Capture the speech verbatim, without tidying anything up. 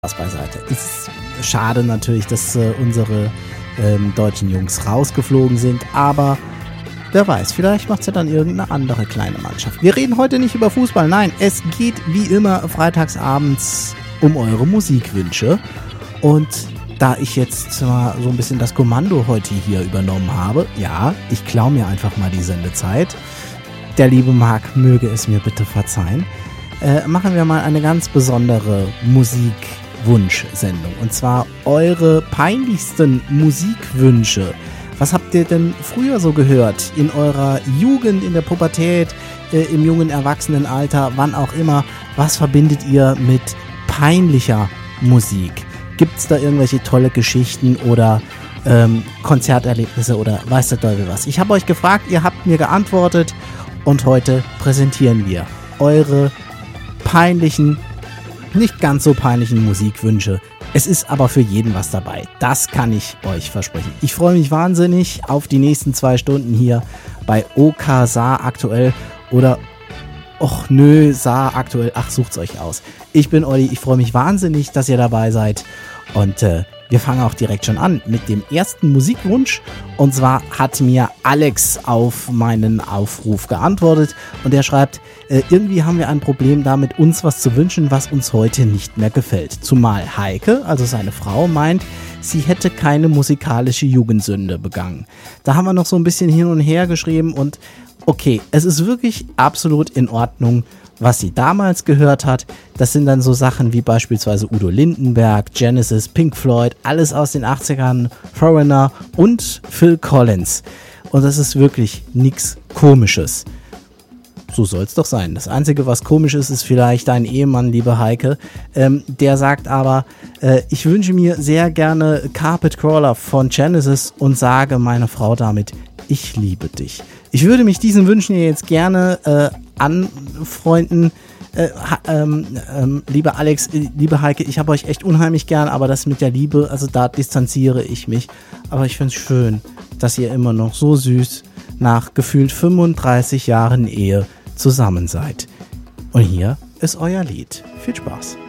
Spaß beiseite. Ist schade natürlich, dass äh, unsere ähm, deutschen Jungs rausgeflogen sind, aber wer weiß, vielleicht macht es ja dann irgendeine andere kleine Mannschaft. Wir reden heute nicht über Fußball, nein, es geht wie immer freitagsabends um eure Musikwünsche. Und da ich jetzt mal so ein bisschen das Kommando heute hier übernommen habe, ja, ich klaue mir einfach mal die Sendezeit. Der liebe Marc möge es mir bitte verzeihen. Äh, machen wir mal eine ganz besondere Musikwunschsendung. Und zwar eure peinlichsten Musikwünsche. Was habt ihr denn früher so gehört? In eurer Jugend, in der Pubertät, äh, im jungen Erwachsenenalter, wann auch immer. Was verbindet ihr mit peinlicher Musik? Gibt es da irgendwelche tolle Geschichten oder ähm, Konzerterlebnisse oder weiß der Teufel was? Ich habe euch gefragt, ihr habt mir geantwortet und heute präsentieren wir eure peinlichen, nicht ganz so peinlichen Musikwünsche. Es ist aber für jeden was dabei. Das kann ich euch versprechen. Ich freue mich wahnsinnig auf die nächsten zwei Stunden hier bei OK Saar aktuell oder Och nö, Saar aktuell. Ach, sucht's euch aus. Ich bin Olli, ich freue mich wahnsinnig, dass ihr dabei seid. Und äh, wir fangen auch direkt schon an mit dem ersten Musikwunsch. Und zwar hat mir Alex auf meinen Aufruf geantwortet. Und er schreibt, äh, irgendwie haben wir ein Problem damit, uns was zu wünschen, was uns heute nicht mehr gefällt. Zumal Heike, also seine Frau, meint, sie hätte keine musikalische Jugendsünde begangen. Da haben wir noch so ein bisschen hin und her geschrieben und okay, es ist wirklich absolut in Ordnung, was sie damals gehört hat. Das sind dann so Sachen wie beispielsweise Udo Lindenberg, Genesis, Pink Floyd, alles aus den achtzigern, Foreigner und Phil Collins. Und das ist wirklich nichts Komisches. So soll es doch sein. Das Einzige, was komisch ist, ist vielleicht dein Ehemann, liebe Heike. Ähm, der sagt aber, äh, ich wünsche mir sehr gerne Carpet Crawler von Genesis und sage meiner Frau damit, ich liebe dich. Ich würde mich diesen Wünschen jetzt gerne äh, anfreunden. Äh, ähm, ähm, liebe Alex, äh, liebe Heike, ich habe euch echt unheimlich gern, aber das mit der Liebe, also da distanziere ich mich. Aber ich finde es schön, dass ihr immer noch so süß nach gefühlt fünfunddreißig Jahren Ehe zusammen seid. Und hier ist euer Lied. Viel Spaß.